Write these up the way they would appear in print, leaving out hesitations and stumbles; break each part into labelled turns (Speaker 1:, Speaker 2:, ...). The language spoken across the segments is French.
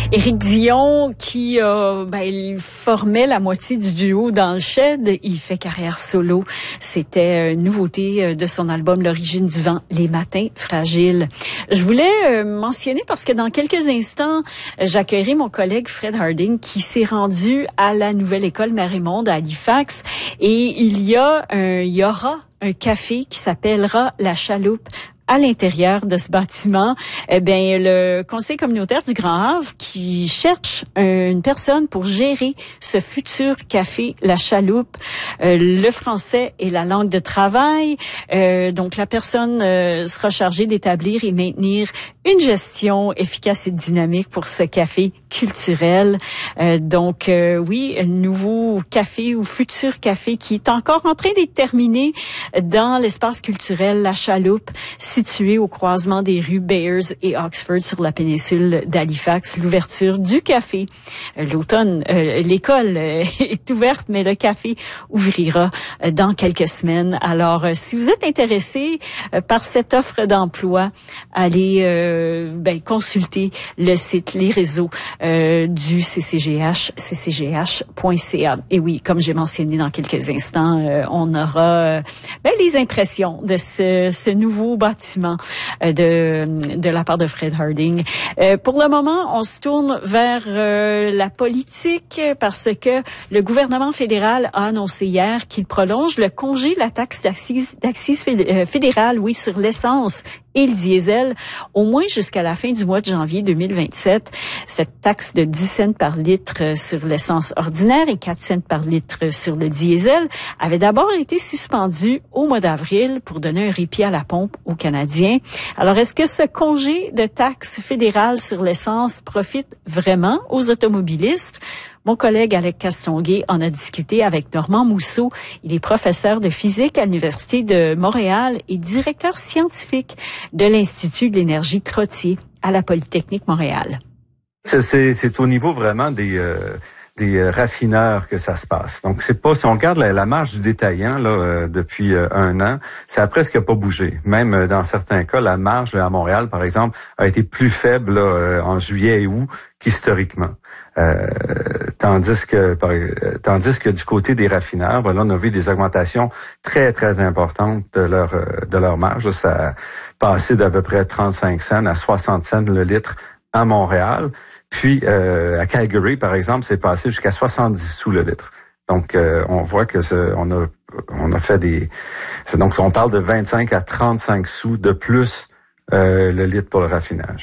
Speaker 1: Éric Dion, qui il formait la moitié du duo dans le Shed, il fait carrière solo. C'était une nouveauté de son album L'origine du vent, Les matins fragiles. Je voulais mentionner parce que dans quelques instants, j'accueillerai mon collègue Fred Harding qui s'est rendu à la nouvelle école Marie-Monde à Halifax et il y aura un café qui s'appellera La Chaloupe. À l'intérieur de ce bâtiment, le conseil communautaire du Grand Havre qui cherche une personne pour gérer ce futur café La Chaloupe. Le français est la langue de travail. Donc, la personne sera chargée d'établir et maintenir une gestion efficace et dynamique pour ce café culturel. Oui, un nouveau café ou futur café qui est encore en train d'être terminé dans l'espace culturel La Chaloupe, situé au croisement des rues Bayers et Oxford sur la péninsule d'Halifax. L'ouverture du café, l'automne, l'école est ouverte, mais le café ouvrira dans quelques semaines. Alors, si vous êtes intéressé par cette offre d'emploi, allez consulter le site, les réseaux du CCGH, ccgh.ca. Et oui, comme j'ai mentionné dans quelques instants, on aura les impressions de ce nouveau bâtiment de la part de Fred Harding. Pour le moment, on se tourne vers la politique parce que le gouvernement fédéral a annoncé hier qu'il prolonge le congé de la taxe d'accise fédérale, sur l'essence et le diesel, au moins jusqu'à la fin du mois de janvier 2027. Cette taxe de 10 cents par litre sur l'essence ordinaire et 4 cents par litre sur le diesel avait d'abord été suspendue au mois d'avril pour donner un répit à la pompe aux Canadiens. Alors, est-ce que ce congé de taxe fédérale sur l'essence profite vraiment aux automobilistes? Mon collègue Alec Castonguay en a discuté avec Normand Mousseau. Il est professeur de physique à l'Université de Montréal et directeur scientifique de l'Institut de l'énergie Trottier à la Polytechnique Montréal.
Speaker 2: C'est au niveau vraiment des raffineurs que ça se passe. Donc c'est pas, si on regarde la marge du détaillant depuis un an, ça a presque pas bougé. Même dans certains cas, la marge à Montréal, par exemple, a été plus faible en juillet et août qu'historiquement. Tandis que du côté des raffineurs, là, on a vu des augmentations très très importantes de leur marge. Ça a passé d'à peu près 35 cents à 60 cents le litre à Montréal. Puis à Calgary, par exemple, c'est passé jusqu'à 70 sous le litre. Donc on voit que on a fait donc on parle de 25 à 35 sous de plus le litre pour le raffinage.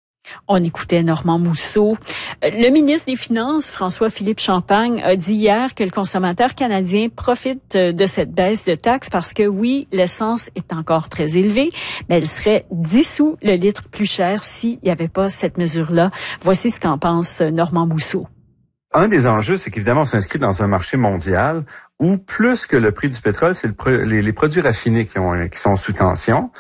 Speaker 1: On écoutait Normand Mousseau. Le ministre des Finances, François-Philippe Champagne, a dit hier que le consommateur canadien profite de cette baisse de taxes parce que oui, l'essence est encore très élevée, mais elle serait 10 sous le litre plus cher s'il n'y avait pas cette mesure-là. Voici ce qu'en pense Normand Mousseau.
Speaker 2: Un des enjeux, c'est qu'évidemment, on s'inscrit dans un marché mondial où plus que le prix du pétrole, c'est les produits raffinés qui sont sous tension.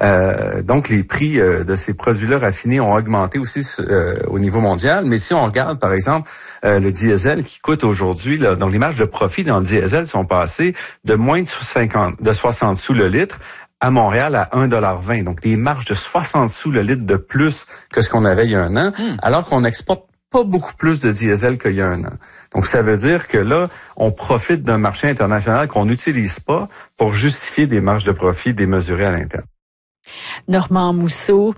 Speaker 2: Donc, les prix de ces produits-là raffinés ont augmenté aussi au niveau mondial. Mais si on regarde, par exemple, le diesel qui coûte aujourd'hui, donc les marges de profit dans le diesel sont passées de moins de 60 sous le litre à Montréal à 1,20 $. Donc, des marges de 60 sous le litre de plus que ce qu'on avait il y a un an, alors qu'on exporte pas beaucoup plus de diesel qu'il y a un an. Donc, ça veut dire que là, on profite d'un marché international qu'on n'utilise pas pour justifier des marges de profit démesurées à l'interne.
Speaker 1: Normand Mousseau.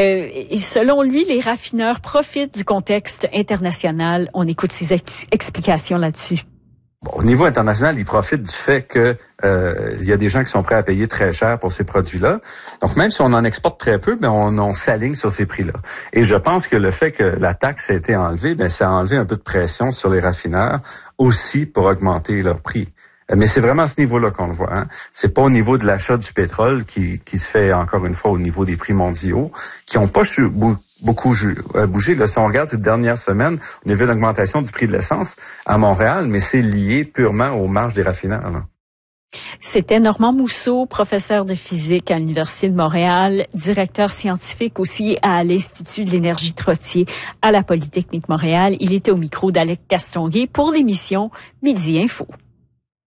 Speaker 1: Et selon lui, les raffineurs profitent du contexte international. On écoute ses explications là-dessus.
Speaker 2: Bon, au niveau international, ils profitent du fait que il y a des gens qui sont prêts à payer très cher pour ces produits-là. Donc, même si on en exporte très peu, on s'aligne sur ces prix-là. Et je pense que le fait que la taxe a été enlevée, ça a enlevé un peu de pression sur les raffineurs aussi pour augmenter leur prix. Mais c'est vraiment à ce niveau-là qu'on le voit. Hein. C'est pas au niveau de l'achat du pétrole qui se fait encore une fois au niveau des prix mondiaux, qui n'ont pas beaucoup bougé. Là, si on regarde ces dernières semaines, on a vu une augmentation du prix de l'essence à Montréal, mais c'est lié purement aux marges des raffineurs. Là.
Speaker 1: C'était Normand Mousseau, professeur de physique à l'Université de Montréal, directeur scientifique aussi à l'Institut de l'énergie Trottier à la Polytechnique Montréal. Il était au micro d'Alec Castonguay pour l'émission Midi Info.